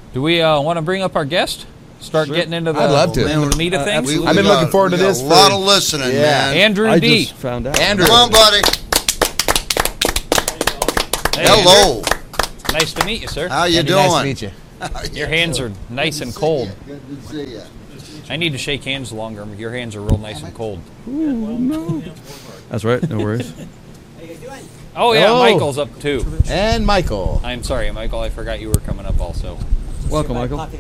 Do we want to bring up our guest? Start getting into the I'd love to. meat of things? I've been looking forward to this. A lot of listening, man. Andrew I D. just found out. Andrew. Come on, buddy. Hey, Hello. Andrew. Nice to meet you, sir. How you Andy, doing? nice to meet you. Your hands are nice and cold. Good to see you. I need to shake hands longer. Your hands are real nice and cold. That's right. No worries. Oh, yeah, Hello. Michael's up too. And Michael. I'm sorry, Michael. I forgot you were coming up also. Welcome, Michael. My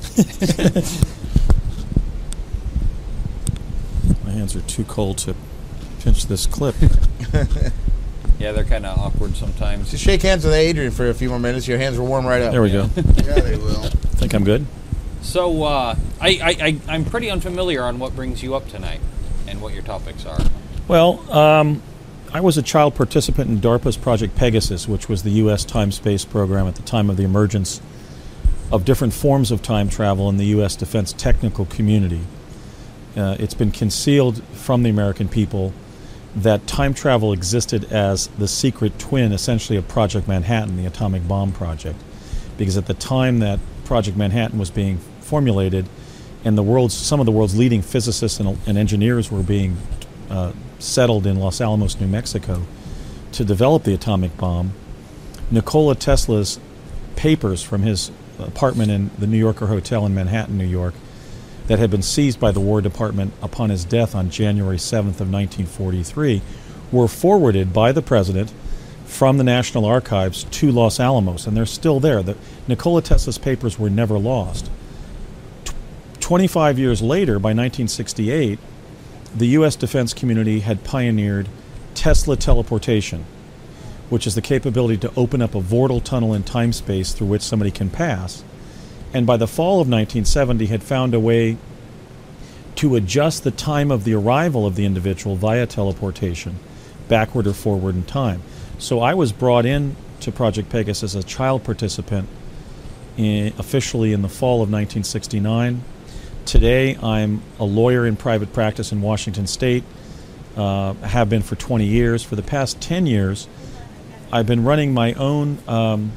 hands are too cold to pinch this clip. Yeah, they're kind of awkward sometimes. Just shake hands with Adrian for a few more minutes. Your hands will warm right up. There we go. Yeah, they will. Think I'm good? So, I'm pretty unfamiliar on what brings you up tonight and what your topics are. Well, I was a child participant in DARPA's Project Pegasus, which was the U.S. time-space program at the time of the emergence of different forms of time travel in the U.S. defense technical community. It's been concealed from the American people that time travel existed as the secret twin, essentially, of Project Manhattan, the atomic bomb project. Because at the time that Project Manhattan was being formulated, and some of the world's leading physicists and engineers were being settled in Los Alamos, New Mexico, to develop the atomic bomb, Nikola Tesla's papers from his apartment in the New Yorker Hotel in Manhattan, New York, that had been seized by the War Department upon his death on January 7th of 1943, were forwarded by the president from the National Archives to Los Alamos, and they're still there. Nikola Tesla's papers were never lost. 25 years later, by 1968, the U.S. defense community had pioneered Tesla teleportation, which is the capability to open up a vortal tunnel in time-space through which somebody can pass. And by the fall of 1970 had found a way to adjust the time of the arrival of the individual via teleportation, backward or forward in time. So I was brought in to Project Pegasus as a child participant officially in the fall of 1969. Today I'm a lawyer in private practice in Washington State, have been for 20 years. For the past 10 years, I've been running my own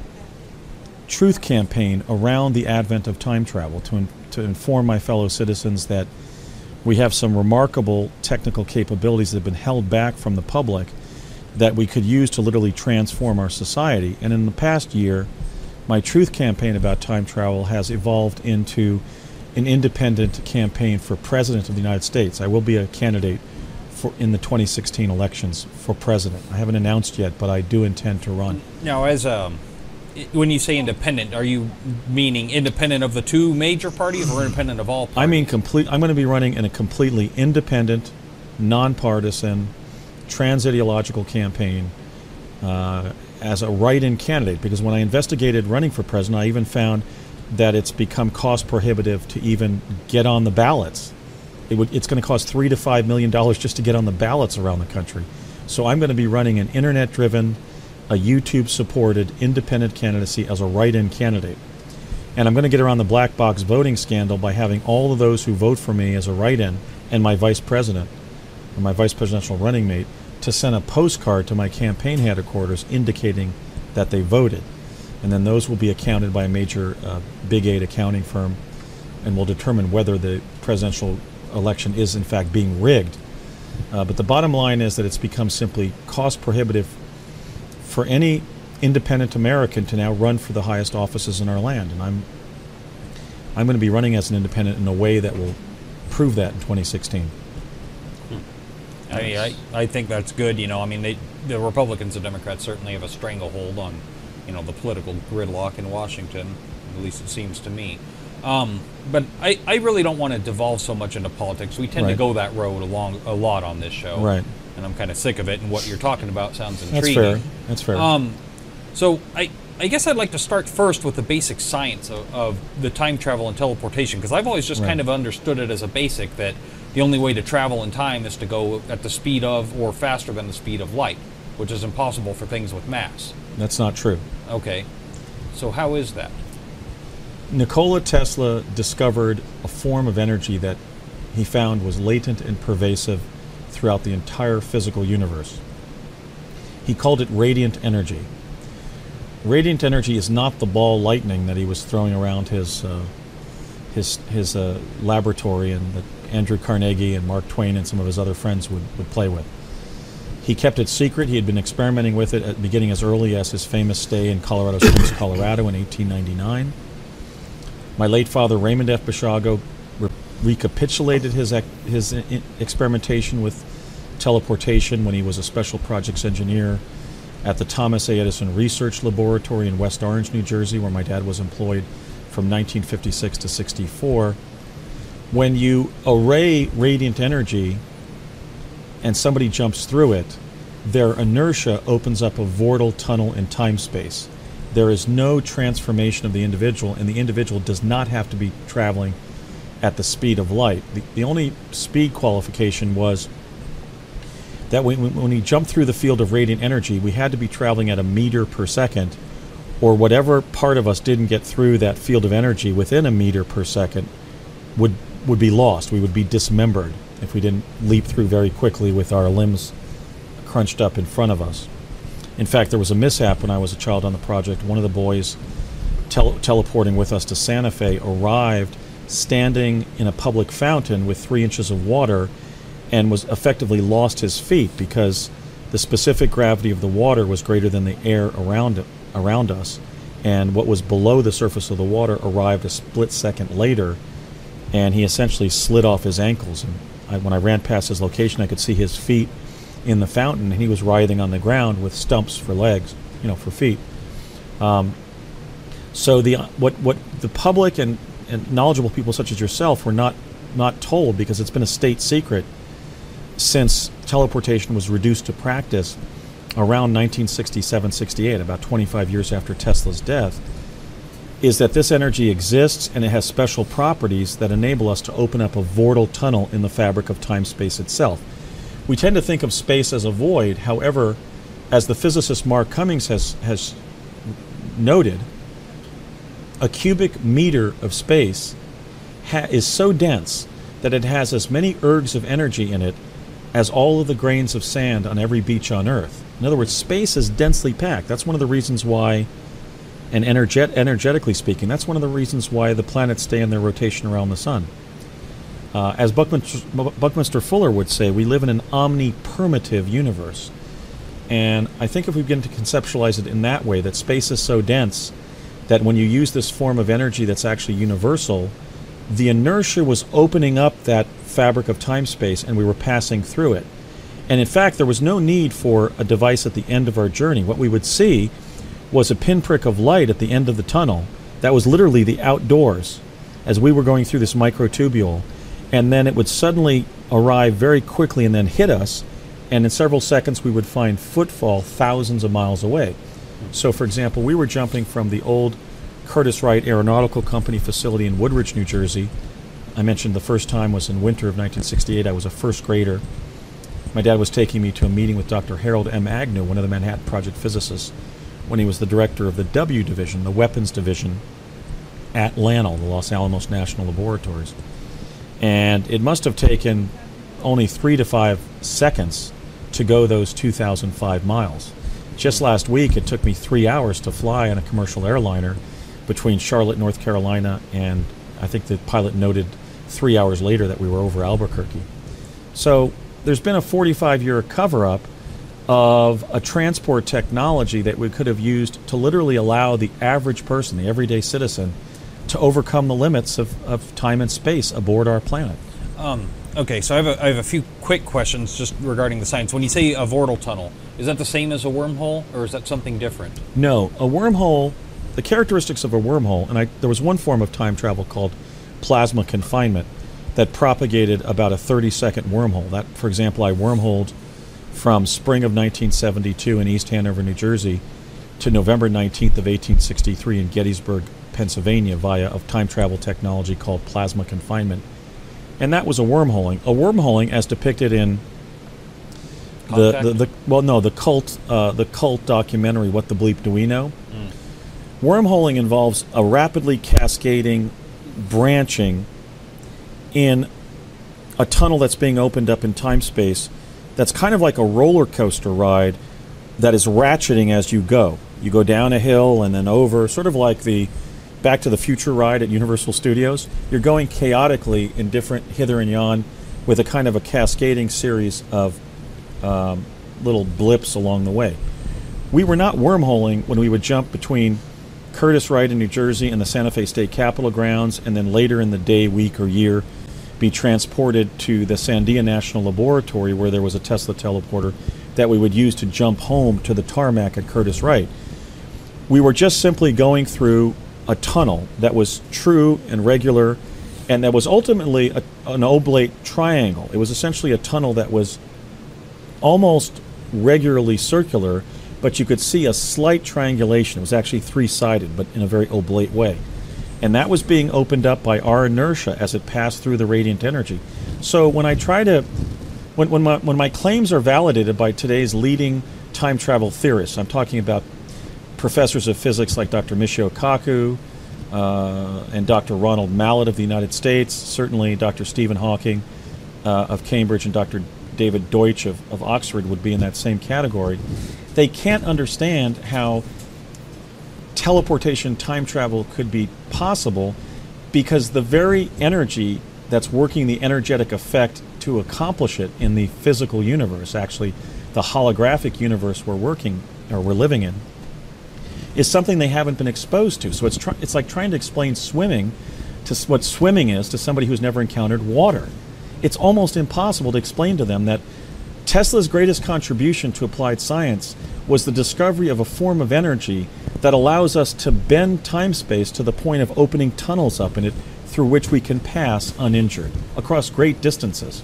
truth campaign around the advent of time travel to inform my fellow citizens that we have some remarkable technical capabilities that have been held back from the public that we could use to literally transform our society. And in the past year, my truth campaign about time travel has evolved into an independent campaign for President of the United States. I will be a candidate in the 2016 elections for president. I haven't announced yet, but I do intend to run. Now, when you say independent, are you meaning independent of the two major parties or independent of all parties? I mean I'm going to be running in a completely independent, nonpartisan, trans-ideological campaign as a write-in candidate. Because when I investigated running for president, I even found that it's become cost prohibitive to even get on the ballots. It's going to cost $3 to $5 million just to get on the ballots around the country. So I'm going to be running an internet-driven, a YouTube-supported independent candidacy as a write-in candidate. And I'm going to get around the black box voting scandal by having all of those who vote for me as a write-in and my vice president, or my vice presidential running mate, to send a postcard to my campaign headquarters indicating that they voted. And then those will be accounted by a major Big 8 accounting firm and will determine whether the presidential election is in fact being rigged. But the bottom line is that it's become simply cost prohibitive for any independent American to now run for the highest offices in our land. And I'm going to be running as an independent in a way that will prove that in 2016. I think that's good. I mean, the Republicans and Democrats certainly have a stranglehold on, the political gridlock in Washington. At least it seems to me. But I really don't want to devolve so much into politics. We tend to go that road a lot on this show. Right. And I'm kind of sick of it, and what you're talking about sounds intriguing. That's fair. So I guess I'd like to start first with the basic science of the time travel and teleportation, because I've always just kind of understood it as a basic that the only way to travel in time is to go at the speed of or faster than the speed of light, which is impossible for things with mass. That's not true. Okay. So how is that? Nikola Tesla discovered a form of energy that he found was latent and pervasive throughout the entire physical universe. He called it radiant energy. radiant energy is not the ball lightning that he was throwing around his laboratory and that Andrew Carnegie and Mark Twain and some of his other friends would play with. He kept it secret. He had been experimenting with it beginning as early as his famous stay in Colorado Springs, Colorado in 1899. My late father, Raymond F. Bishago, recapitulated his experimentation with teleportation when he was a special projects engineer at the Thomas A. Edison Research Laboratory in West Orange, New Jersey, where my dad was employed from 1956 to 64. When you array radiant energy and somebody jumps through it, their inertia opens up a vortal tunnel in time-space. There is no transformation of the individual, and the individual does not have to be traveling at the speed of light. The only speed qualification was that when he jumped through the field of radiant energy, we had to be traveling at a meter per second, or whatever part of us didn't get through that field of energy within a meter per second would be lost. We would be dismembered if we didn't leap through very quickly with our limbs crunched up in front of us. In fact, there was a mishap when I was a child on the project. One of the boys teleporting with us to Santa Fe arrived standing in a public fountain with 3 inches of water and was effectively lost his feet because the specific gravity of the water was greater than the air around us, and what was below the surface of the water arrived a split second later, and he essentially slid off his ankles. And when I ran past his location, I could see his feet in the fountain, and he was writhing on the ground with stumps for legs, for feet. So what the public and knowledgeable people such as yourself were not told, because it's been a state secret since teleportation was reduced to practice around 1967-68, about 25 years after Tesla's death, is that this energy exists and it has special properties that enable us to open up a vortal tunnel in the fabric of time-space itself. We tend to think of space as a void. However, as the physicist Mark Cummings has noted, a cubic meter of space is so dense that it has as many ergs of energy in it as all of the grains of sand on every beach on Earth. In other words, space is densely packed. That's one of the reasons why, and energetically speaking, that's one of the reasons why the planets stay in their rotation around the sun. As Buckminster Fuller would say, we live in an omnipermeative universe. And I think if we begin to conceptualize it in that way, that space is so dense that when you use this form of energy that's actually universal, the inertia was opening up that fabric of time-space and we were passing through it. And in fact, there was no need for a device at the end of our journey. What we would see was a pinprick of light at the end of the tunnel that was literally the outdoors as we were going through this microtubule. And then it would suddenly arrive very quickly and then hit us, and in several seconds we would find footfall thousands of miles away. So, for example, we were jumping from the old Curtiss-Wright Aeronautical Company facility in Woodridge, New Jersey. I mentioned the first time was in winter of 1968. I was a first grader. My dad was taking me to a meeting with Dr. Harold M. Agnew, one of the Manhattan Project physicists, when he was the director of the W Division, the Weapons Division, at LANL, the Los Alamos National Laboratories. And it must have taken only 3 to 5 seconds to go those 2,005 miles. Just last week, it took me 3 hours to fly on a commercial airliner between Charlotte, North Carolina, and I think the pilot noted 3 hours later that we were over Albuquerque. So there's been a 45-year cover-up of a transport technology that we could have used to literally allow the average person, the everyday citizen, to overcome the limits of time and space aboard our planet. Okay, so I have a few quick questions just regarding the science. When you say a vortal tunnel, is that the same as a wormhole, or is that something different? No, a wormhole, the characteristics of a wormhole, and there was one form of time travel called plasma confinement that propagated about a 30-second wormhole. That, for example, I wormholed from spring of 1972 in East Hanover, New Jersey, to November 19th of 1863 in Gettysburg, Pennsylvania, via a time travel technology called plasma confinement. And that was a wormholing. A wormholing, as depicted in the cult documentary, What the Bleep Do We Know? Wormholing involves a rapidly cascading branching in a tunnel that's being opened up in time-space that's kind of like a roller coaster ride that is ratcheting as you go. You go down a hill and then over, sort of like the Back to the Future ride at Universal Studios. You're going chaotically in different hither and yon with a kind of a cascading series of little blips along the way. We were not wormholing when we would jump between Curtiss-Wright in New Jersey and the Santa Fe State Capitol grounds, and then later in the day, week, or year be transported to the Sandia National Laboratory where there was a Tesla teleporter that we would use to jump home to the tarmac at Curtiss-Wright. We were just simply going through a tunnel that was true and regular, and that was ultimately an oblate triangle. It was essentially a tunnel that was almost regularly circular, but you could see a slight triangulation. It was actually three-sided, but in a very oblate way. And that was being opened up by our inertia as it passed through the radiant energy. So when I try to, when my claims are validated by today's leading time travel theorists, I'm talking about professors of physics like Dr. Michio Kaku and Dr. Ronald Mallet of the United States, certainly Dr. Stephen Hawking of Cambridge, and Dr. David Deutsch of Oxford would be in that same category. They can't understand how teleportation time travel could be possible, because the very energy that's working the energetic effect to accomplish it in the physical universe, actually the holographic universe we're living in, is something they haven't been exposed to. So it's like trying to explain swimming to what swimming is to somebody who's never encountered water. It's almost impossible to explain to them that Tesla's greatest contribution to applied science was the discovery of a form of energy that allows us to bend time-space to the point of opening tunnels up in it through which we can pass uninjured across great distances.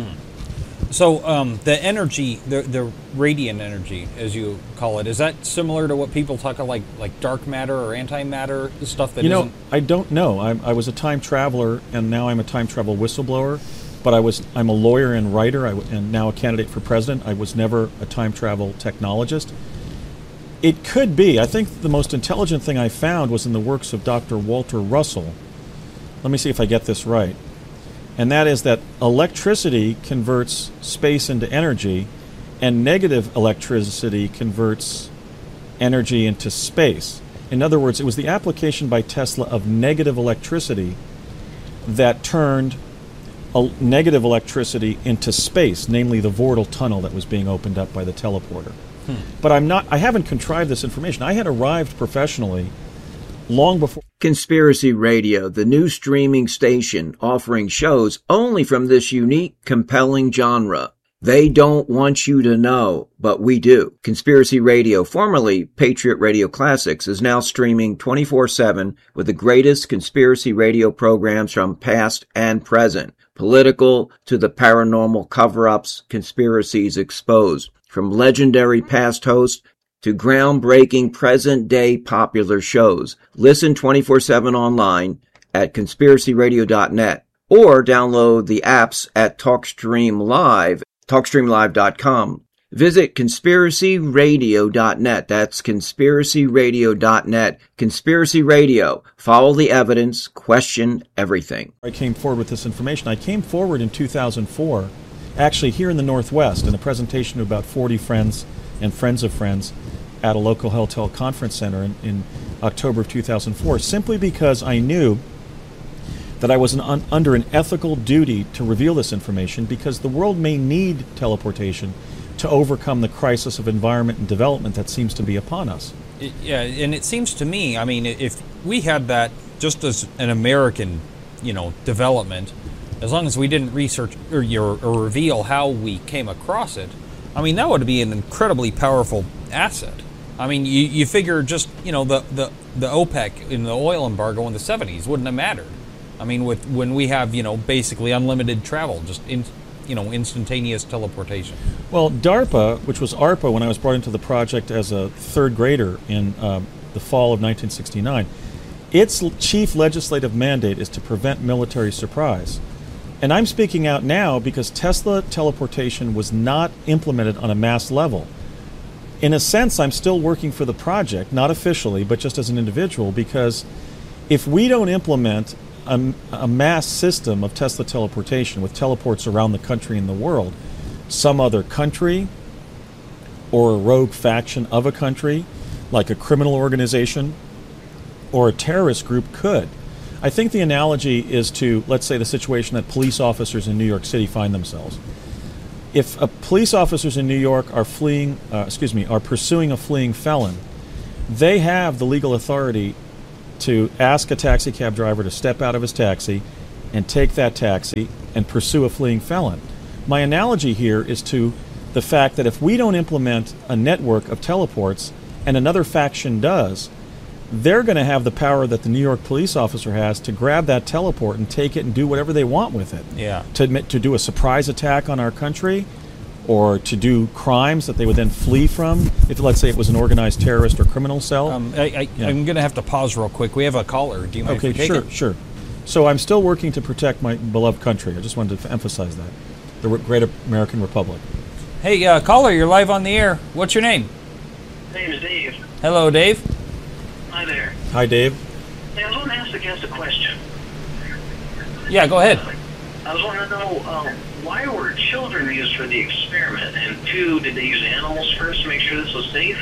So the energy, the radiant energy, as you call it, is that similar to what people talk about, like dark matter or antimatter, the stuff that isn't? I don't know. I was a time traveler, and now I'm a time travel whistleblower. But I'm a lawyer and writer, and now a candidate for president. I was never a time travel technologist. It could be. I think the most intelligent thing I found was in the works of Dr. Walter Russell. Let me see if I get this right. And that is that electricity converts space into energy, and negative electricity converts energy into space. In other words, it was the application by Tesla of negative electricity that turned negative electricity into space, namely the Vortal tunnel that was being opened up by the teleporter. But I haven't contrived this information. I had arrived professionally long before Conspiracy Radio, the new streaming station offering shows only from this unique, compelling genre. They don't want you to know, but we do. Conspiracy Radio, formerly Patriot Radio Classics, is now streaming 24/7 with the greatest conspiracy radio programs from past and present. Political to the paranormal cover-ups, conspiracies exposed. From legendary past hosts to groundbreaking present-day popular shows. Listen 24/7 online at conspiracyradio.net or download the apps at TalkStream Live, TalkStreamLive.com. Visit conspiracyradio.net. That's conspiracyradio.net. Conspiracy Radio. Follow the evidence. Question everything. I came forward with this information. I came forward in 2004, actually here in the Northwest, in a presentation to about 40 friends and friends of friends at a local hotel conference center in October of 2004, simply because I knew that I was under an ethical duty to reveal this information, because the world may need teleportation to overcome the crisis of environment and development that seems to be upon us. Yeah, and it seems to me, I mean, if we had that just as an American, development, as long as we didn't research or reveal how we came across it, I mean, that would be an incredibly powerful asset. I mean, you figure just, the OPEC in the oil embargo in the 70s wouldn't have mattered. I mean, when we have, basically unlimited travel, just instantaneous teleportation. Well, DARPA, which was ARPA when I was brought into the project as a third grader in the fall of 1969, its chief legislative mandate is to prevent military surprise. And I'm speaking out now because Tesla teleportation was not implemented on a mass level. In a sense, I'm still working for the project, not officially, but just as an individual, because if we don't implement a mass system of Tesla teleportation with teleports around the country and the world, some other country or a rogue faction of a country like a criminal organization or a terrorist group could. I think the analogy is to, let's say, the situation that police officers in New York City find themselves. If police officers in New York are pursuing a fleeing felon, they have the legal authority to ask a taxi cab driver to step out of his taxi and take that taxi and pursue a fleeing felon. My analogy here is to the fact that if we don't implement a network of teleports and another faction does, they're going to have the power that the New York police officer has to grab that teleport and take it and do whatever they want with it. Yeah. To do a surprise attack on our country, or to do crimes that they would then flee from, if, let's say, it was an organized terrorist or criminal cell. I'm going to have to pause real quick. We have a caller. Do you mind if we take it? Sure. So I'm still working to protect my beloved country. I just wanted to emphasize that. The great American Republic. Hey, caller, you're live on the air. What's your name? My name is Dave. Hello, Dave. Hi there. Hi, Dave. Hey, I was wanting to ask the guest a question. Yeah, go ahead. I was wanting to know, why were children used for the experiment? And two, did they use animals first to make sure this was safe?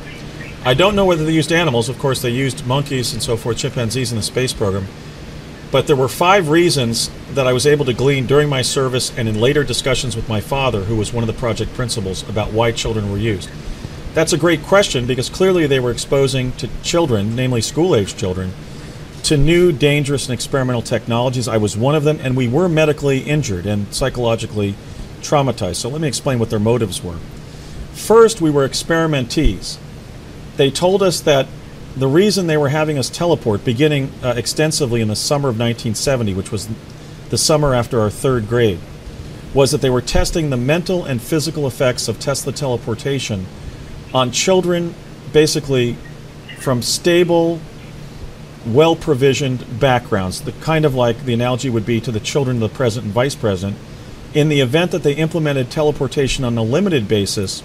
I don't know whether they used animals. Of course, they used monkeys and so forth, chimpanzees in the space program. But there were 5 reasons that I was able to glean during my service and in later discussions with my father, who was one of the project principals, about why children were used. That's a great question, because clearly they were exposing to children, namely school-age children, to new, dangerous, and experimental technologies. I was one of them, and we were medically injured and psychologically traumatized. So let me explain what their motives were. First, we were experimentees. They told us that the reason they were having us teleport, beginning extensively in the summer of 1970, which was the summer after our 3rd grade, was that they were testing the mental and physical effects of Tesla teleportation on children, basically from stable, well-provisioned backgrounds, the kind of like the analogy would be to the children of the president and vice president, in the event that they implemented teleportation on a limited basis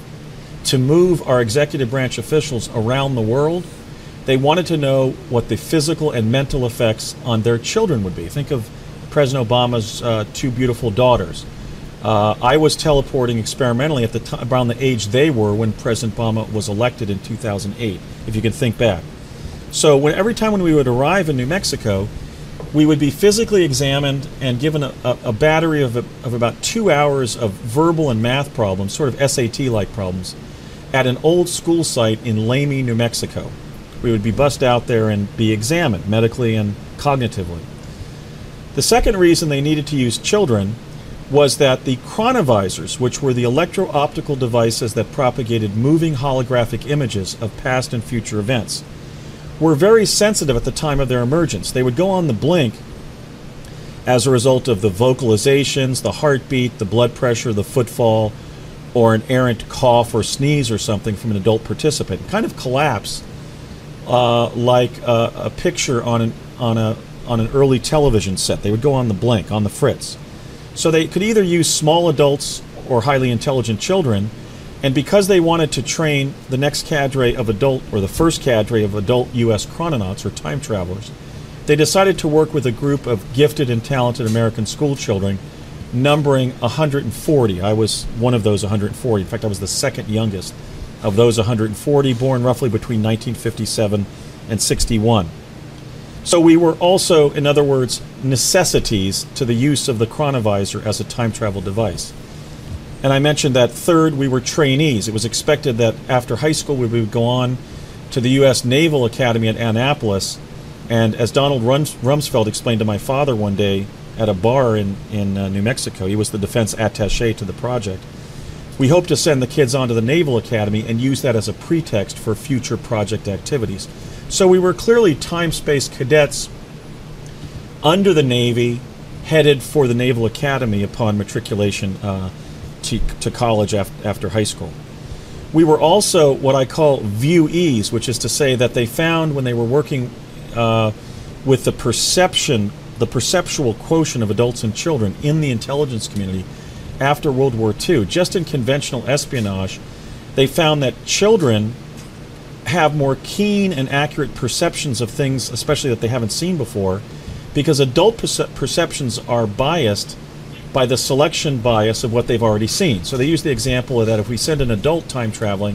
to move our executive branch officials around the world. They wanted to know what the physical and mental effects on their children would be. Think of President Obama's 2 beautiful daughters. I was teleporting experimentally at the around the age they were when President Obama was elected in 2008, if you can think back. So every time when we would arrive in New Mexico, we would be physically examined and given a battery of about 2 hours of verbal and math problems, sort of SAT-like problems, at an old school site in Lamy, New Mexico. We would be bussed out there and be examined medically and cognitively. The second reason they needed to use children was that the chronovisors, which were the electro-optical devices that propagated moving holographic images of past and future events, were very sensitive at the time of their emergence. They would go on the blink as a result of the vocalizations, the heartbeat, the blood pressure, the footfall, or an errant cough or sneeze or something from an adult participant. Kind of collapse like a picture on an early television set. They would go on the blink, on the fritz. So they could either use small adults or highly intelligent children, and because they wanted to train the next cadre of adult, or the first cadre of adult U.S. chrononauts or time travelers, they decided to work with a group of gifted and talented American school children numbering 140. I was one of those 140. In fact, I was the second youngest of those 140, born roughly between 1957 and 61. So we were also, in other words, necessities to the use of the chronovisor as a time travel device. And I mentioned that third, we were trainees. It was expected that after high school we would go on to the U.S. Naval Academy at Annapolis. And as Donald Rumsfeld explained to my father one day at a bar in New Mexico, he was the defense attaché to the project, we hope to send the kids on to the Naval Academy and use that as a pretext for future project activities. So we were clearly time-space cadets under the Navy, headed for the Naval Academy upon matriculation to college after high school. We were also what I call viewees, which is to say that they found when they were working with the perceptual quotient of adults and children in the intelligence community after World War II, just in conventional espionage, they found that children have more keen and accurate perceptions of things, especially that they haven't seen before, because adult perceptions are biased by the selection bias of what they've already seen. So they use the example of that if we send an adult time traveling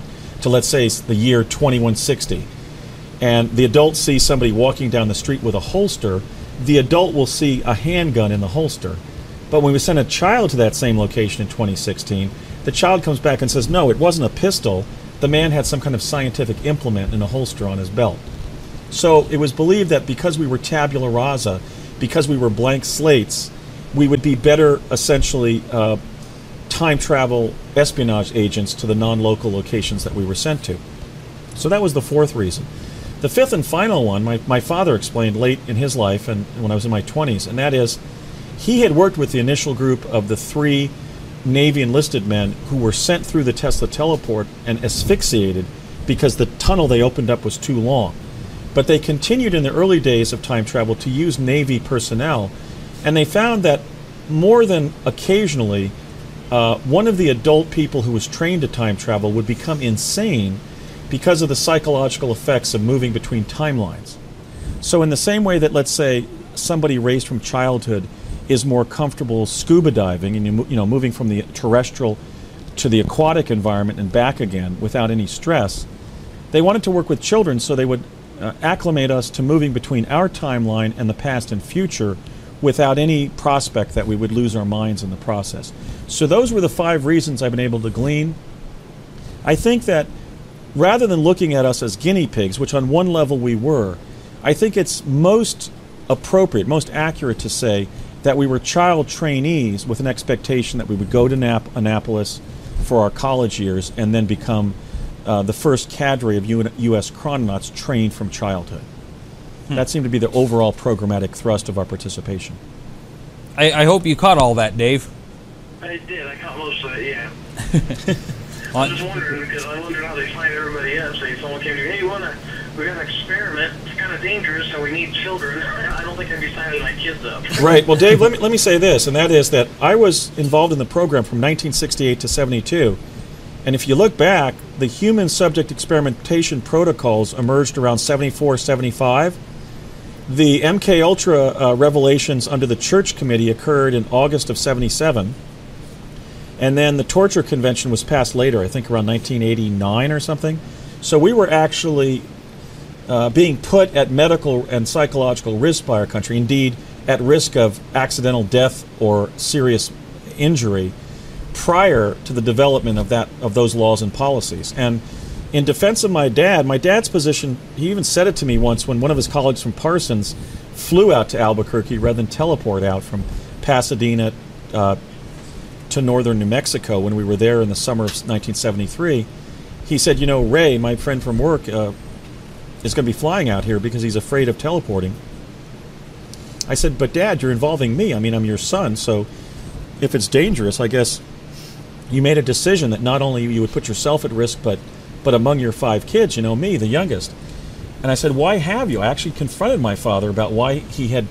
to, let's say, the year 2160, and the adult sees somebody walking down the street with a holster, the adult will see a handgun in the holster. But when we send a child to that same location in 2016, the child comes back and says, no, it wasn't a pistol. The man had some kind of scientific implement in a holster on his belt. So it was believed that because we were tabula rasa, because we were blank slates, we would be better, essentially, time travel espionage agents to the non-local locations that we were sent to. So that was the fourth reason. The fifth and final one, my father explained late in his life and when I was in my 20s, and that is he had worked with the initial group of the 3 Navy enlisted men who were sent through the Tesla teleport and asphyxiated because the tunnel they opened up was too long. But they continued in the early days of time travel to use Navy personnel, and they found that more than occasionally, one of the adult people who was trained to time travel would become insane because of the psychological effects of moving between timelines. So in the same way that, let's say, somebody raised from childhood is more comfortable scuba diving and moving from the terrestrial to the aquatic environment and back again without any stress, they wanted to work with children so they would acclimate us to moving between our timeline and the past and future without any prospect that we would lose our minds in the process. So those were the 5 reasons I've been able to glean. I think that rather than looking at us as guinea pigs, which on one level we were, I think it's most appropriate, most accurate to say that we were child trainees with an expectation that we would go to Annapolis for our college years and then become the first cadre of U.S. chrononauts trained from childhood. That seemed to be the overall programmatic thrust of our participation. I hope you caught all that, Dave. I did. I caught most of it, yeah. I was just wondering, because I wondered how they find everybody else. Say someone came to me, hey, we got an experiment. It's kind of dangerous, so we need children. I don't think I'd be signing my kids up. Right. Well, Dave, let me say this, and that is that I was involved in the program from 1968 to 72. And if you look back, the human subject experimentation protocols emerged around 74, 75. The MK Ultra revelations under the Church Committee occurred in August of 77. And then the Torture Convention was passed later, I think around 1989 or something. So we were actually being put at medical and psychological risk by our country, indeed at risk of accidental death or serious injury prior to the development of those laws and policies. And in defense of my dad's position, he even said it to me once when one of his colleagues from Parsons flew out to Albuquerque rather than teleport out from Pasadena to northern New Mexico when we were there in the summer of 1973. He said, Ray, my friend from work, is going to be flying out here because he's afraid of teleporting. I said, but Dad, you're involving me. I mean, I'm your son, so if it's dangerous, I guess you made a decision that not only you would put yourself at risk, but among your 5 kids, me, the youngest. And I said, why have you? I actually confronted my father about why he had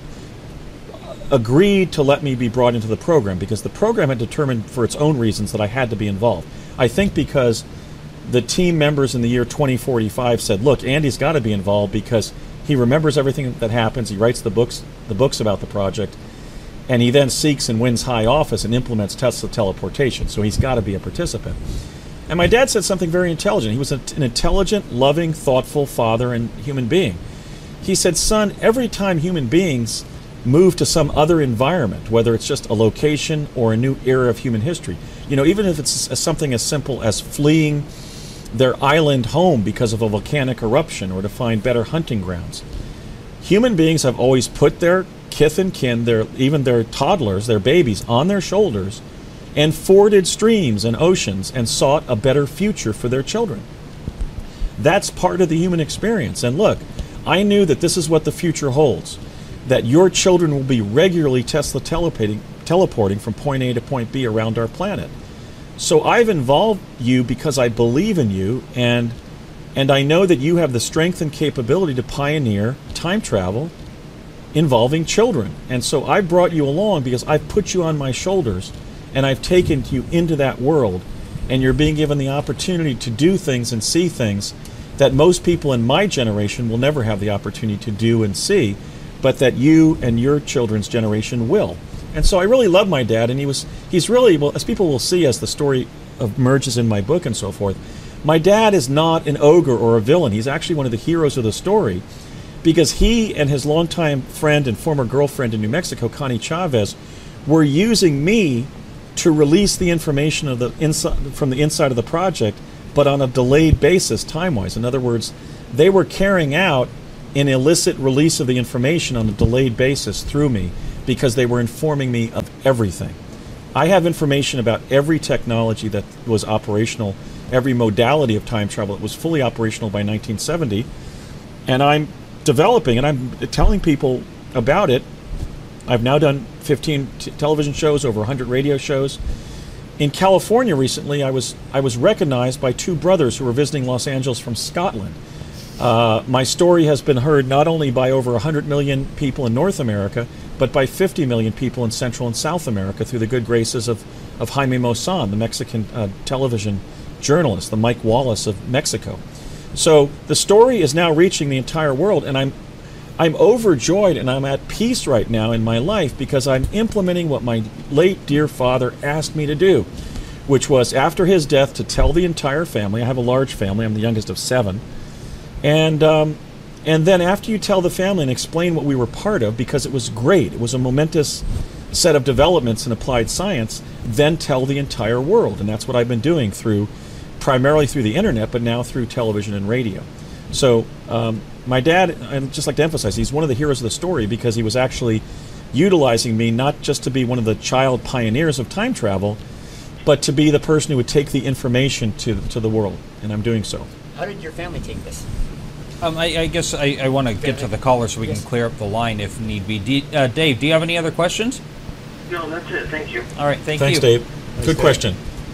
agreed to let me be brought into the program, because the program had determined for its own reasons that I had to be involved. I think because the team members in the year 2045 said, look, Andy's got to be involved because he remembers everything that happens, he writes the books about the project, and he then seeks and wins high office and implements Tesla teleportation, so he's got to be a participant. And my dad said something very intelligent. He was an intelligent, loving, thoughtful father and human being. He said, son, every time human beings move to some other environment, whether it's just a location or a new era of human history, even if it's something as simple as fleeing their island home because of a volcanic eruption or to find better hunting grounds, human beings have always put their kith and kin, even their toddlers, their babies, on their shoulders and forded streams and oceans and sought a better future for their children. That's part of the human experience. And look, I knew that this is what the future holds, that your children will be regularly Tesla teleporting from point A to point B around our planet. So I've involved you because I believe in you, and I know that you have the strength and capability to pioneer time travel involving children. And so I brought you along because I've put you on my shoulders and I've taken you into that world, and you're being given the opportunity to do things and see things that most people in my generation will never have the opportunity to do and see, but that you and your children's generation will. And so I really love my dad, and he's really, well, as people will see as the story emerges in my book and so forth, My dad is not an ogre or a villain. He's actually one of the heroes of the story, because he and his longtime friend and former girlfriend in New Mexico, Connie Chavez, were using me to release the information of the from the inside of the project, but on a delayed basis time-wise. In other words, they were carrying out an illicit release of the information on a delayed basis through me, because they were informing me of everything. I have information about every technology that was operational, every modality of time travel that was fully operational by 1970, and I'm developing and I'm telling people about it. I've now done 15 television shows, over 100 radio shows. In California recently, I was recognized by two brothers who were visiting Los Angeles from Scotland. My story has been heard not only by over 100 million people in North America, but by 50 million people in Central and South America through the good graces of Jaime Maussan, the Mexican television journalist, the Mike Wallace of Mexico. So the story is now reaching the entire world, and I'm overjoyed and I'm at peace right now in my life, because I'm implementing what my late dear father asked me to do, which was, after his death, to tell the entire family. I have a large family. I'm the youngest of 7. And then after you tell the family and explain what we were part of, because it was great, it was a momentous set of developments in applied science, then tell the entire world. And that's what I've been doing primarily through the internet, but now through television and radio. So my dad, I'd just like to emphasize, he's one of the heroes of the story, because he was actually utilizing me not just to be one of the child pioneers of time travel, but to be the person who would take the information to the world, and I'm doing so. How did your family take this? I guess I want to get to the caller so we can clear up the line if need be. Dave, do you have any other questions? No, that's it. Thank you. All right, thanks, Thanks, Dave. Good question.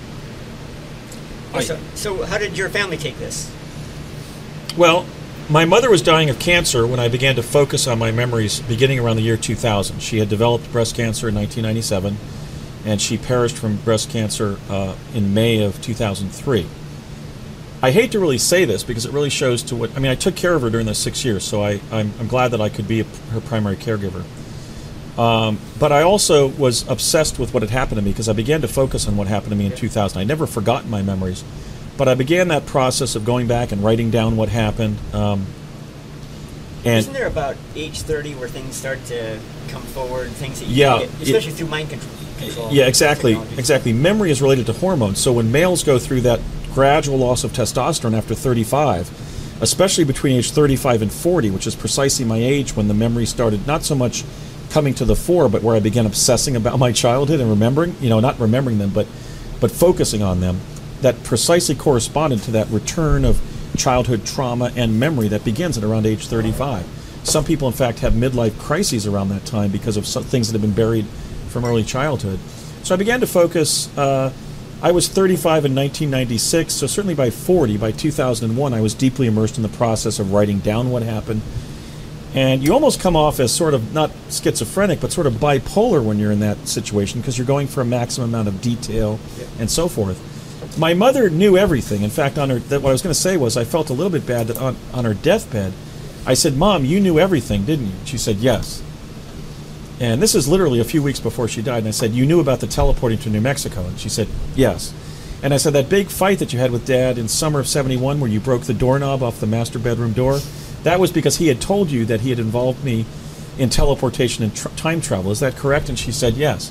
So how did your family take this? Well, my mother was dying of cancer when I began to focus on my memories beginning around the year 2000. She had developed breast cancer in 1997, and she perished from breast cancer in May of 2003. I hate to really say this, because it really shows to what... I mean, I took care of her during those 6 years, so I'm glad that I could be her primary caregiver. But I also was obsessed with what had happened to me, because I began to focus on what happened to me in 2000. I'd never forgotten my memories, but I began that process of going back and writing down what happened. And isn't there about age 30 where things start to come forward, things that you get, especially through mind control? Yeah, exactly. Memory is related to hormones. So when males go through that gradual loss of testosterone after 35, especially between age 35 and 40, which is precisely my age when the memory started not so much coming to the fore, but where I began obsessing about my childhood and remembering, not remembering them, but focusing on them, that precisely corresponded to that return of childhood trauma and memory that begins at around age 35. Some people, in fact, have midlife crises around that time because of some things that have been buried from early childhood. So I began to focus. I was 35 in 1996, so certainly by 40, by 2001, I was deeply immersed in the process of writing down what happened. And you almost come off as sort of, not schizophrenic, but sort of bipolar when you're in that situation, because you're going for a maximum amount of detail and so forth. My mother knew everything. In fact, what I was going to say was I felt a little bit bad that on her deathbed, I said, "Mom, you knew everything, didn't you?" She said, "Yes." And this is literally a few weeks before she died. And I said, "You knew about the teleporting to New Mexico?" And she said, "Yes." And I said, "That big fight that you had with Dad in summer of '71 where you broke the doorknob off the master bedroom door, that was because he had told you that he had involved me in teleportation and time travel. Is that correct?" And she said, "Yes."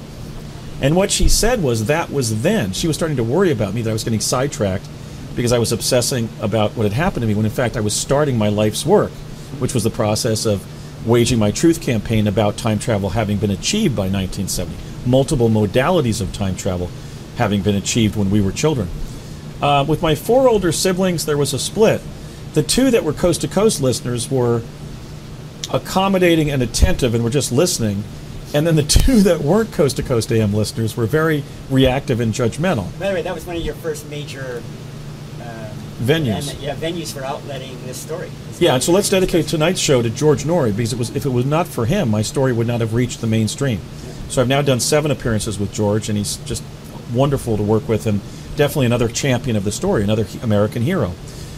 And what she said was that was then. She was starting to worry about me, that I was getting sidetracked because I was obsessing about what had happened to me, when in fact I was starting my life's work, which was the process of waging my truth campaign about time travel having been achieved by 1970. Multiple modalities of time travel having been achieved when we were children. With my 4 older siblings, there was a split. The 2 that were coast-to-coast listeners were accommodating and attentive and were just listening. And then the 2 that weren't coast-to-coast AM listeners were very reactive and judgmental. By the way, that was one of your first major venues. Venues for outletting this story. Yeah, and so let's dedicate tonight's show to George Norrie, because if it was not for him, my story would not have reached the mainstream. So I've now done 7 appearances with George, and he's just wonderful to work with, and definitely another champion of the story, another American hero.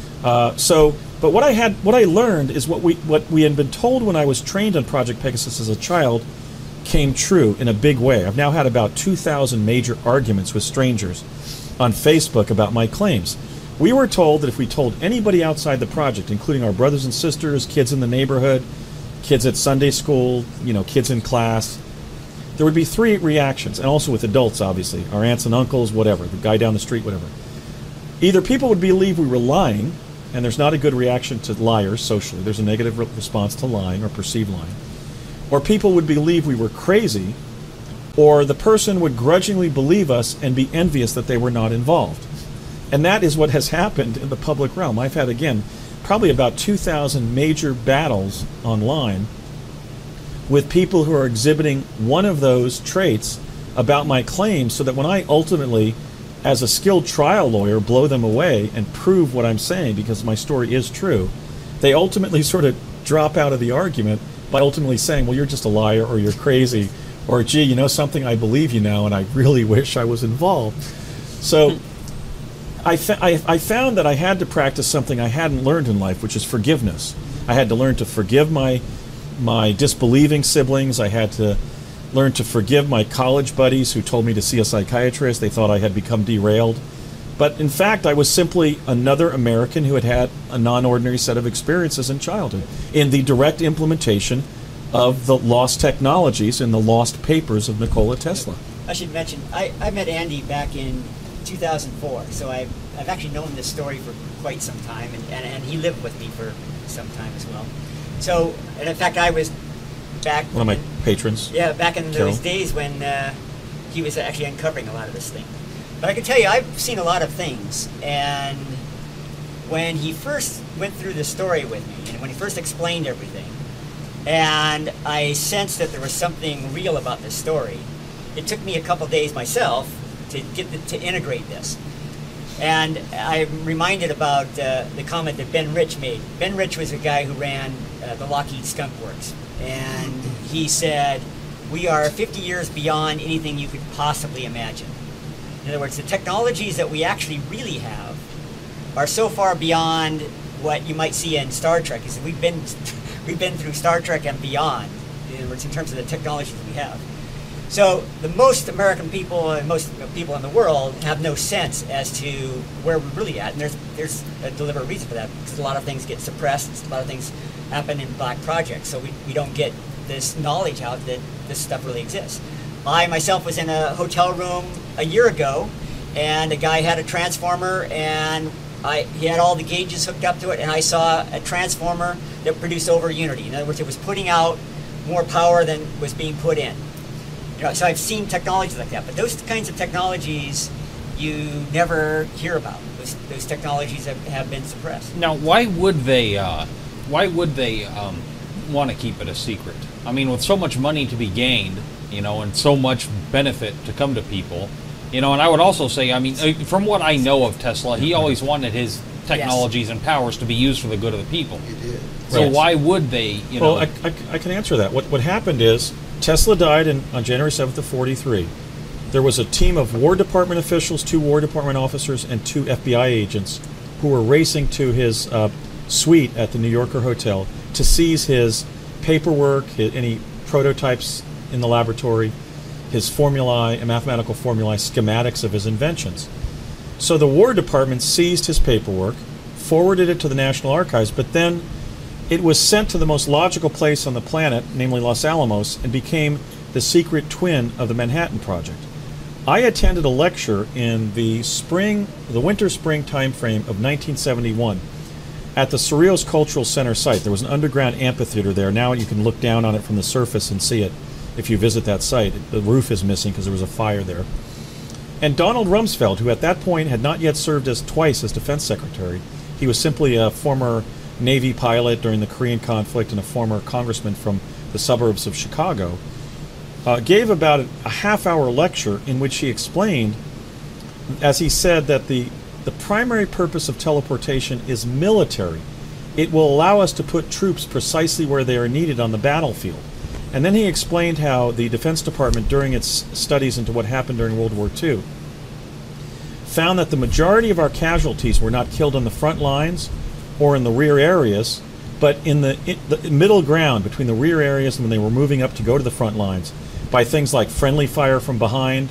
But what I learned is what we had been told when I was trained on Project Pegasus as a child came true in a big way. I've now had about 2,000 major arguments with strangers on Facebook about my claims. We were told that if we told anybody outside the project, including our brothers and sisters, kids in the neighborhood, kids at Sunday school, kids in class, there would be 3 reactions, and also with adults, obviously, our aunts and uncles, whatever, the guy down the street, whatever. Either people would believe we were lying, and there's not a good reaction to liars socially. There's a negative response to lying or perceived lying. Or people would believe we were crazy, or the person would grudgingly believe us and be envious that they were not involved. And that is what has happened in the public realm. I've had, again, probably about 2,000 major battles online with people who are exhibiting one of those traits about my claims, so that when I ultimately, as a skilled trial lawyer, blow them away and prove what I'm saying because my story is true, they ultimately sort of drop out of the argument by ultimately saying, well, you're just a liar, or you're crazy, or gee, you know something, I believe you now, and I really wish I was involved. So I found that I had to practice something I hadn't learned in life, which is forgiveness. I had to learn to forgive my disbelieving siblings. I had to learn to forgive my college buddies who told me to see a psychiatrist. They thought I had become derailed. But in fact, I was simply another American who had had a non-ordinary set of experiences in childhood in the direct implementation of the lost technologies and the lost papers of Nikola Tesla. I should mention, I met Andy back in 2004, so I've actually known this story for quite some time, and he lived with me for some time as well. So, and in fact, I was back... One of my patrons. Yeah, back in those days when he was actually uncovering a lot of this thing. But I can tell you, I've seen a lot of things, and when he first went through the story with me, and when he first explained everything, and I sensed that there was something real about this story, it took me a couple days myself to to integrate this. And I'm reminded about the comment that Ben Rich made. Ben Rich was a guy who ran the Lockheed Skunk Works, and he said, we are 50 years beyond anything you could possibly imagine. In other words, the technologies that we actually really have are so far beyond what you might see in Star Trek. Because we've been through Star Trek and beyond, in other words, in terms of the technologies we have. So the most American people and most people in the world have no sense as to where we're really at, and there's a deliberate reason for that, because a lot of things get suppressed, a lot of things happen in black projects, so we don't get this knowledge out that this stuff really exists. I myself was in a hotel room a year ago, and a guy had a transformer, and he had all the gauges hooked up to it, and I saw a transformer that produced over unity. In other words, it was putting out more power than was being put in. So I've seen technologies like that, but those kinds of technologies you never hear about. Those technologies have been suppressed. Now, why would they want to keep it a secret? I mean, with so much money to be gained, and so much benefit to come to people, and I would also say, I mean, from what I know of Tesla, he always wanted his technologies and powers to be used for the good of the people. He did. So why would they, Well, I can answer that. What happened is, Tesla died on January 7th of 43. There was a team of War Department officials, 2 War Department officers, and 2 FBI agents who were racing to his suite at the New Yorker Hotel to seize his paperwork, any prototypes in the laboratory, his formulae, mathematical formulae, schematics of his inventions. So the War Department seized his paperwork, forwarded it to the National Archives, but then it was sent to the most logical place on the planet, namely Los Alamos, and became the secret twin of the Manhattan Project. I attended a lecture in the winter-spring time frame of 1971 at the Cerrillos Cultural Center site. There was an underground amphitheater there. Now you can look down on it from the surface and see it if you visit that site. The roof is missing because there was a fire there. And Donald Rumsfeld, who at that point had not yet served twice as Defense Secretary, he was simply a former Navy pilot during the Korean conflict and a former congressman from the suburbs of Chicago, gave about a half-hour lecture in which he explained, as he said, that the primary purpose of teleportation is military. It will allow us to put troops precisely where they are needed on the battlefield. And then he explained how the Defense Department, during its studies into what happened during World War II, found that the majority of our casualties were not killed on the front lines or in the rear areas, but in the middle ground between the rear areas and when they were moving up to go to the front lines, by things like friendly fire from behind,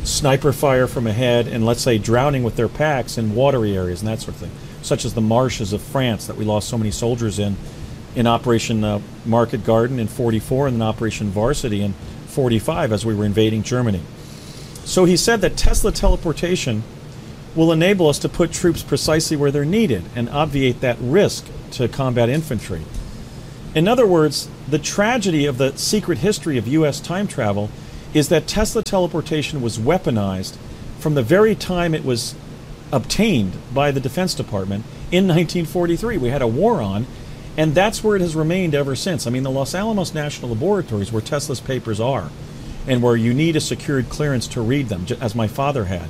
sniper fire from ahead and, let's say, drowning with their packs in watery areas and that sort of thing, such as the marshes of France that we lost so many soldiers in Operation Market Garden in 44 and then Operation Varsity in 45 as we were invading Germany. So he said that Tesla teleportation will enable us to put troops precisely where they're needed and obviate that risk to combat infantry. In other words, the tragedy of the secret history of U.S. time travel is that Tesla teleportation was weaponized from the very time it was obtained by the Defense Department in 1943. We had a war on, and that's where it has remained ever since. I mean, the Los Alamos National Laboratories, where Tesla's papers are, and where you need a secured clearance to read them, as my father had,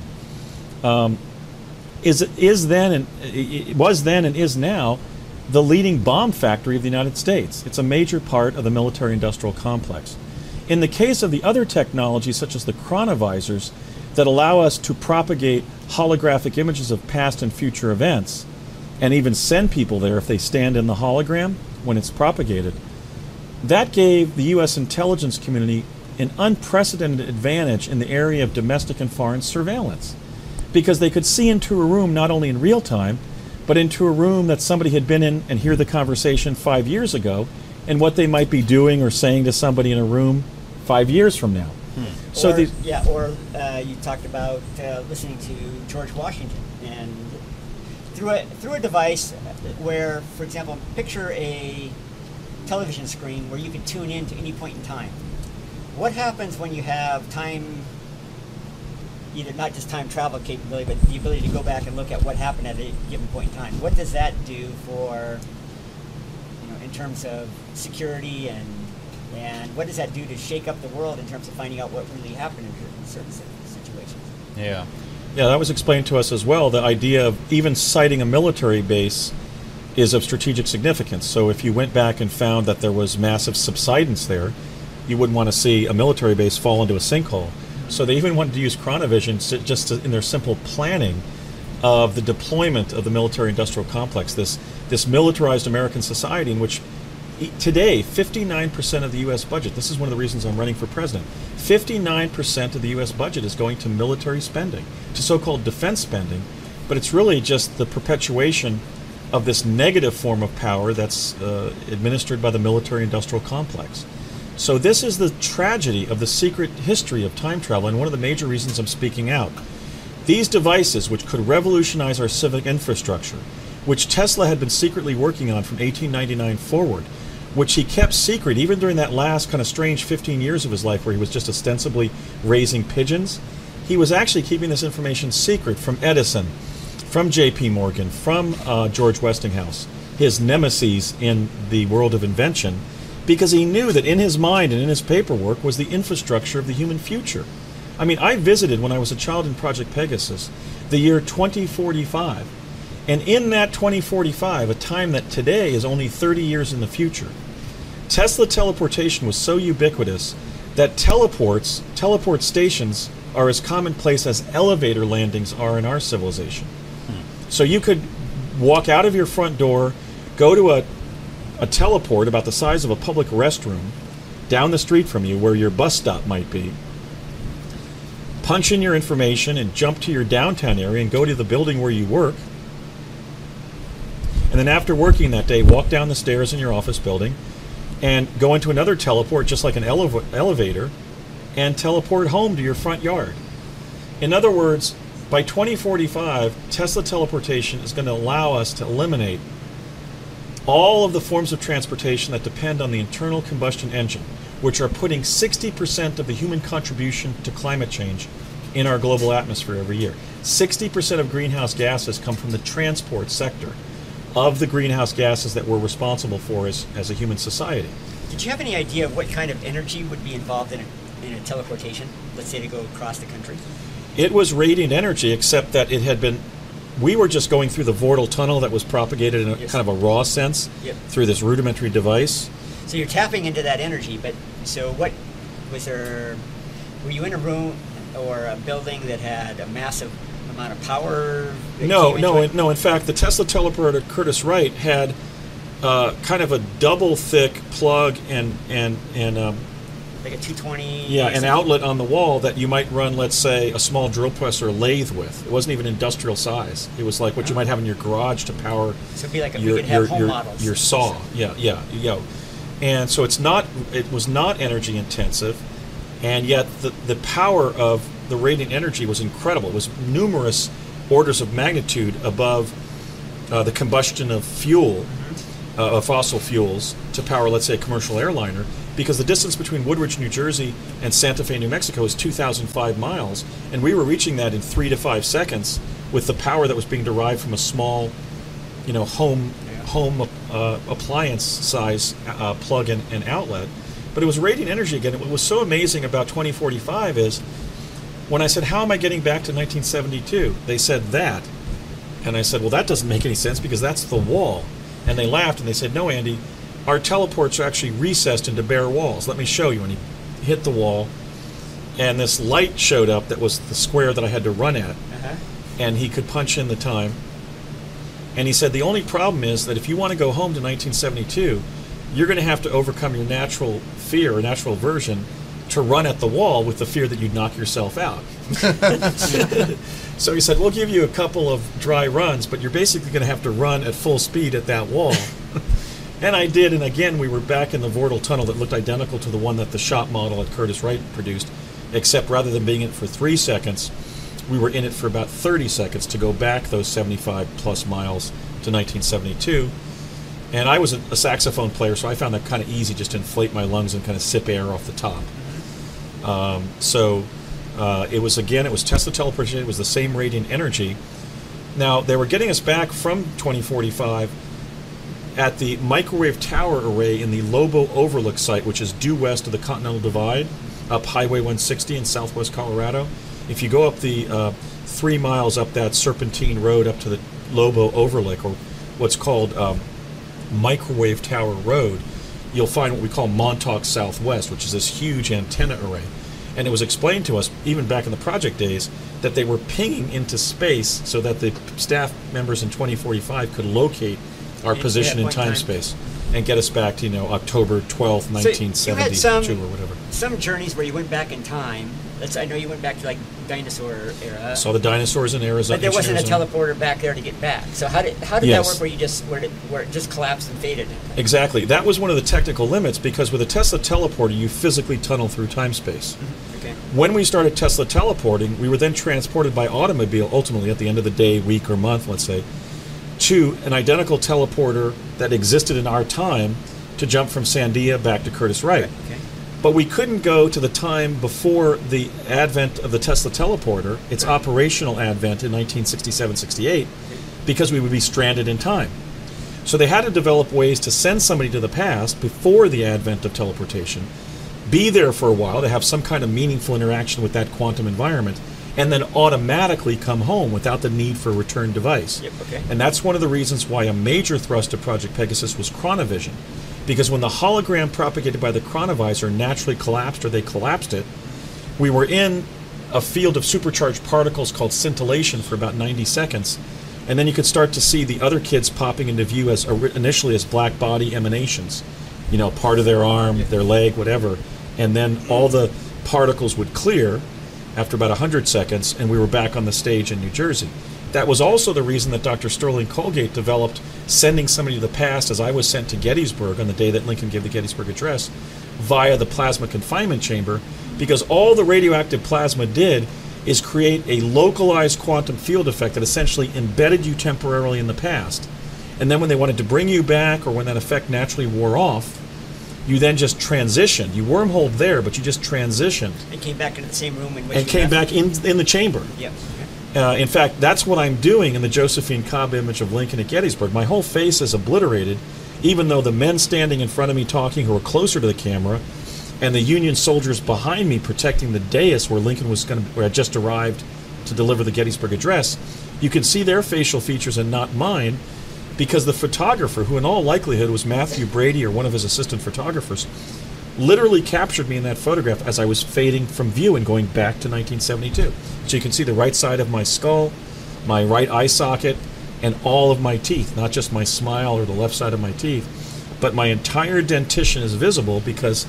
was then and is now the leading bomb factory of the United States. It's a major part of the military-industrial complex. In the case of the other technologies, such as the chronovisors, that allow us to propagate holographic images of past and future events, and even send people there if they stand in the hologram when it's propagated, that gave the U.S. intelligence community an unprecedented advantage in the area of domestic and foreign surveillance, because they could see into a room not only in real time, but into a room that somebody had been in and hear the conversation 5 years ago and what they might be doing or saying to somebody in a room 5 years from now. So you talked about listening to George Washington, and through a device where, for example, picture a television screen where you can tune in to any point in time. What happens when you have time, either not just time travel capability, but the ability to go back and look at what happened at a given point in time? What does that do for, in terms of security, and what does that do to shake up the world in terms of finding out what really happened in certain situations? Yeah. Yeah, that was explained to us as well. The idea of even siting a military base is of strategic significance. So if you went back and found that there was massive subsidence there, you wouldn't want to see a military base fall into a sinkhole. So they even wanted to use chronovision in their simple planning of the deployment of the military-industrial complex, this militarized American society in which today 59% of the U.S. budget, this is one of the reasons I'm running for president, 59% of the U.S. budget is going to military spending, to so-called defense spending, but it's really just the perpetuation of this negative form of power that's administered by the military-industrial complex. So this is the tragedy of the secret history of time travel, and one of the major reasons I'm speaking out. These devices, which could revolutionize our civic infrastructure, which Tesla had been secretly working on from 1899 forward, which he kept secret even during that last kind of strange 15 years of his life where he was just ostensibly raising pigeons, he was actually keeping this information secret from Edison, from J.P. Morgan, from George Westinghouse, his nemeses in the world of invention, because he knew that in his mind and in his paperwork was the infrastructure of the human future. I mean, I visited when I was a child in Project Pegasus the year 2045, and in that 2045, a time that today is only 30 years in the future, Tesla teleportation was so ubiquitous that teleport stations are as commonplace as elevator landings are in our civilization. So you could walk out of your front door, go to a teleport about the size of a public restroom down the street from you where your bus stop might be, punch in your information and jump to your downtown area and go to the building where you work, and then after working that day, walk down the stairs in your office building and go into another teleport, just like an elevator, and teleport home to your front yard. In other words, by 2045, Tesla teleportation is going to allow us to eliminate all of the forms of transportation that depend on the internal combustion engine, which are putting 60% of the human contribution to climate change in our global atmosphere every year. 60% of greenhouse gases come from the transport sector of the greenhouse gases that we're responsible for as a human society. Did you have any idea of what kind of energy would be involved in a teleportation, let's say to go across the country? It was radiant energy, except that we were just going through the Vortal tunnel that was propagated in a kind of a raw sense through this rudimentary device. So you're tapping into that energy, but so what was there? Were you in a room or a building that had a massive amount of power? No. In fact, the Tesla teleporter Curtiss Wright had kind of a double thick plug and Like a 220. Yeah, an outlet on the wall that you might run, let's say, a small drill press or a lathe with. It wasn't even industrial size. It was like what you might have in your garage to power So it'd be like we could have home models. your saw. Yeah. And so it was not energy intensive, and yet the power of the radiant energy was incredible. It was numerous orders of magnitude above the combustion of fuel, of fossil fuels, to power, let's say, a commercial airliner, because the distance between Woodridge, New Jersey, and Santa Fe, New Mexico is 2,005 miles, and we were reaching that in 3 to 5 seconds with the power that was being derived from a small, home appliance size plug and outlet. But it was radiant energy again. What was so amazing about 2045 is when I said, how am I getting back to 1972? They said that. And I said, well, that doesn't make any sense because that's the wall. And they laughed and they said, no, Andy, our teleports are actually recessed into bare walls. Let me show you. And he hit the wall, and this light showed up that was the square that I had to run at. And he could punch in the time. And he said, the only problem is that if you want to go home to 1972, you're going to have to overcome your natural fear or natural aversion to run at the wall with the fear that you'd knock yourself out. So he said, we'll give you a couple of dry runs, but you're basically going to have to run at full speed at that wall. And I did, and again, we were back in the Vordel tunnel that looked identical to the one that the shop model at Curtiss-Wright produced, except rather than being in it for 3 seconds, we were in it for about 30 seconds to go back those 75 plus miles to 1972. And I was a saxophone player, so I found that kind of easy, just to inflate my lungs and kind of sip air off the top. It was Tesla teleportation. It was the same radiant energy. Now, they were getting us back from 2045 at the microwave tower array in the Lobo Overlook site, which is due west of the Continental Divide, up Highway 160 in southwest Colorado. If you go up the 3 miles up that serpentine road up to the Lobo Overlook, or what's called Microwave Tower Road, you'll find what we call Montauk Southwest, which is this huge antenna array. And it was explained to us, even back in the project days, that they were pinging into space so that the staff members in 2045 could locate our position in time-space and get us back to, October 12th, 1972 or whatever. Some journeys where you went back in time. I know you went back to like dinosaur era. Saw the dinosaurs in Arizona. But there wasn't a teleporter back there to get back. So how did that work where it just collapsed and faded? Exactly. That was one of the technical limits, because with a Tesla teleporter, you physically tunnel through time-space. Okay. When we started Tesla teleporting, we were then transported by automobile, ultimately at the end of the day, week, or month, let's say, to an identical teleporter that existed in our time to jump from Sandia back to Curtiss-Wright. Okay. But we couldn't go to the time before the advent of the Tesla teleporter, its operational advent in 1967-68, because we would be stranded in time. So they had to develop ways to send somebody to the past before the advent of teleportation, be there for a while to have some kind of meaningful interaction with that quantum environment, and then automatically come home without the need for a return device. Yep, okay. And that's one of the reasons why a major thrust of Project Pegasus was chronovision. Because when the hologram propagated by the chronovisor naturally collapsed, or they collapsed it, we were in a field of supercharged particles called scintillation for about 90 seconds. And then you could start to see the other kids popping into view as initially as black body emanations. Part of their arm, their leg, whatever. And then all the particles would clear after about 100 seconds, and we were back on the stage in New Jersey. That was also the reason that Dr. Sterling Colgate developed sending somebody to the past, as I was sent to Gettysburg on the day that Lincoln gave the Gettysburg Address, via the plasma confinement chamber, because all the radioactive plasma did is create a localized quantum field effect that essentially embedded you temporarily in the past. And then when they wanted to bring you back, or when that effect naturally wore off, you then just transitioned. You wormholed there, but you just transitioned. And came back into the same room in which and came back in the chamber. Yep. In fact, that's what I'm doing in the Josephine Cobb image of Lincoln at Gettysburg. My whole face is obliterated, even though the men standing in front of me talking, who are closer to the camera, and the Union soldiers behind me protecting the dais where Lincoln had just arrived to deliver the Gettysburg Address, you can see their facial features and not mine, because the photographer, who in all likelihood was Matthew Brady or one of his assistant photographers, literally captured me in that photograph as I was fading from view and going back to 1972. So you can see the right side of my skull, my right eye socket, and all of my teeth, not just my smile or the left side of my teeth, but my entire dentition is visible, because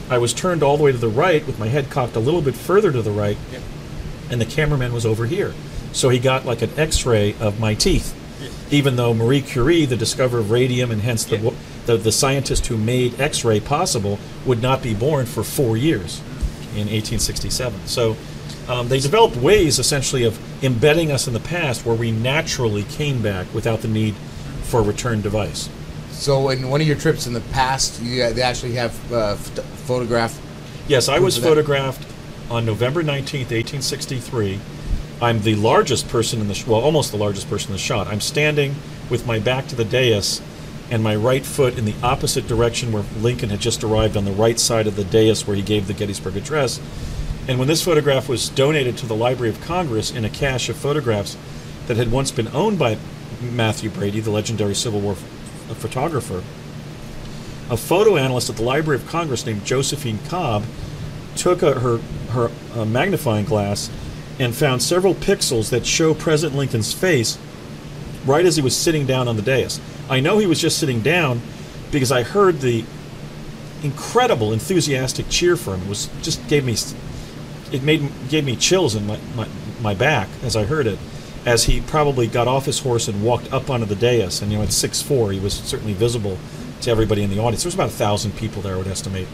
I was turned all the way to the right with my head cocked a little bit further to the right, and the cameraman was over here. So he got like an X-ray of my teeth, even though Marie Curie, the discoverer of radium, and hence the scientist who made X-ray possible, would not be born for 4 years in 1867. So they developed ways, essentially, of embedding us in the past where we naturally came back without the need for a return device. So in one of your trips in the past, they actually have photographed... Yes, I was photographed on November 19th, 1863. I'm the largest person in the... almost the largest person in the shot. I'm standing with my back to the dais and my right foot in the opposite direction where Lincoln had just arrived, on the right side of the dais where he gave the Gettysburg Address. And when this photograph was donated to the Library of Congress in a cache of photographs that had once been owned by Matthew Brady, the legendary Civil War photographer, a photo analyst at the Library of Congress named Josephine Cobb took her magnifying glass and found several pixels that show President Lincoln's face right as he was sitting down on the dais. I know he was just sitting down because I heard the incredible enthusiastic cheer for him. It was just gave me chills in my back as I heard it, as he probably got off his horse and walked up onto the dais. And at 6'4", he was certainly visible to everybody in the audience. There was about 1,000 people there, I would estimate.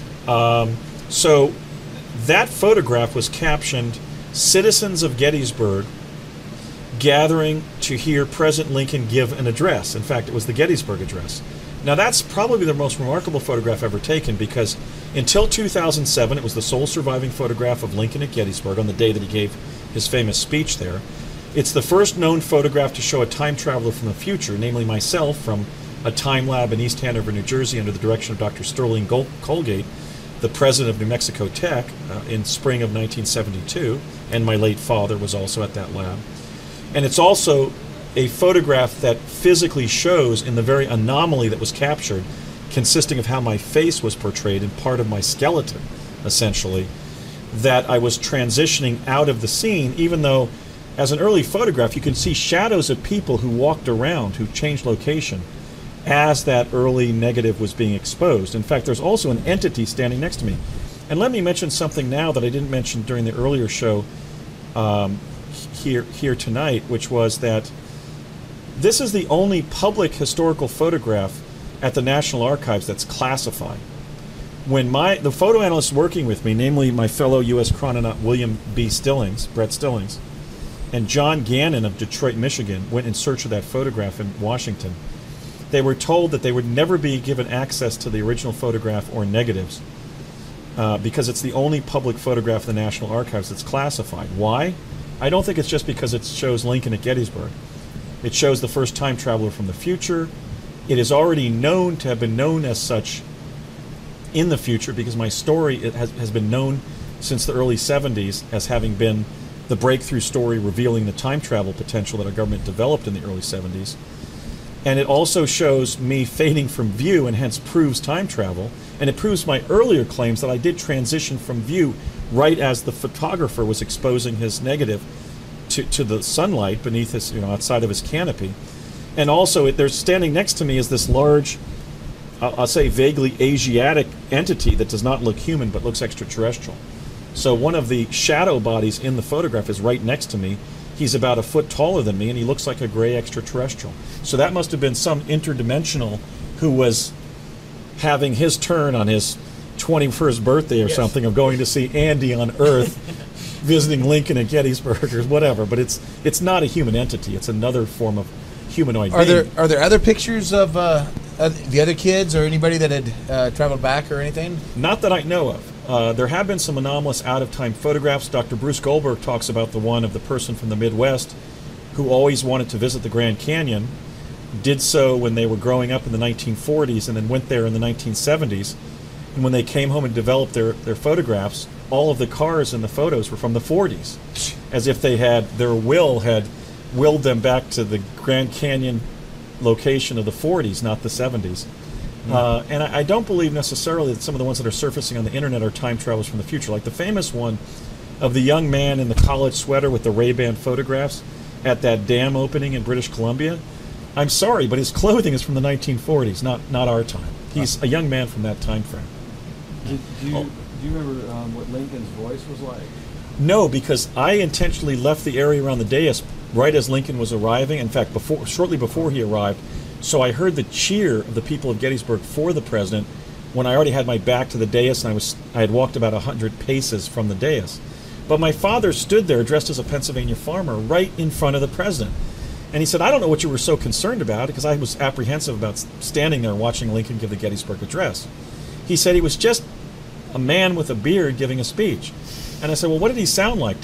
So that photograph was captioned, "Citizens of Gettysburg gathering to hear President Lincoln give an address." In fact, it was the Gettysburg Address. Now, that's probably the most remarkable photograph ever taken, because until 2007, it was the sole surviving photograph of Lincoln at Gettysburg on the day that he gave his famous speech there. It's the first known photograph to show a time traveler from the future, namely myself, from a time lab in East Hanover, New Jersey, under the direction of Dr. Sterling Colgate, the president of New Mexico Tech, in spring of 1972, and my late father was also at that lab. And it's also a photograph that physically shows, in the very anomaly that was captured, consisting of how my face was portrayed and part of my skeleton, essentially, that I was transitioning out of the scene, even though, as an early photograph, you can see shadows of people who walked around, who changed location, as that early negative was being exposed. In fact, there's also an entity standing next to me. And let me mention something now that I didn't mention during the earlier show here tonight, which was that this is the only public historical photograph at the National Archives that's classified. When the photo analysts working with me, namely my fellow U.S. chrononaut William B. Stillings, Brett Stillings, and John Gannon of Detroit, Michigan, went in search of that photograph in Washington, they were told that they would never be given access to the original photograph or negatives because it's the only public photograph in the National Archives that's classified. Why? I don't think it's just because it shows Lincoln at Gettysburg. It shows the first time traveler from the future. It is already known to have been known as such in the future, because my story has been known since the early 70s as having been the breakthrough story revealing the time travel potential that our government developed in the early 70s. And it also shows me fading from view, and hence proves time travel. And it proves my earlier claims that I did transition from view right as the photographer was exposing his negative to the sunlight beneath his, outside of his canopy. And also, there's standing next to me is this large, I'll say vaguely Asiatic entity that does not look human but looks extraterrestrial. So one of the shadow bodies in the photograph is right next to me. He's about a foot taller than me, and he looks like a gray extraterrestrial. So that must have been some interdimensional who was having his turn on his 21st birthday or something of going to see Andy on Earth, visiting Lincoln at Gettysburg or whatever. But it's not a human entity. It's another form of humanoid being. Are there other pictures of the other kids or anybody that had traveled back or anything? Not that I know of. There have been some anomalous out-of-time photographs. Dr. Bruce Goldberg talks about the one of the person from the Midwest who always wanted to visit the Grand Canyon, did so when they were growing up in the 1940s, and then went there in the 1970s. And when they came home and developed their photographs, all of the cars in the photos were from the 40s, as if their will had willed them back to the Grand Canyon location of the 40s, not the 70s. And I don't believe necessarily that some of the ones that are surfacing on the internet are time travelers from the future. Like the famous one of the young man in the college sweater with the Ray-Ban photographs at that dam opening in British Columbia. I'm sorry, but his clothing is from the 1940s, not our time. He's a young man from that time frame. Do you remember what Lincoln's voice was like? No, because I intentionally left the area around the dais right as Lincoln was arriving. In fact, shortly before he arrived, so I heard the cheer of the people of Gettysburg for the president when I already had my back to the dais and I had walked about 100 paces from the dais. But my father stood there dressed as a Pennsylvania farmer right in front of the president. And he said, I don't know what you were so concerned about, because I was apprehensive about standing there watching Lincoln give the Gettysburg Address. He said he was just a man with a beard giving a speech. And I said, well, what did he sound like?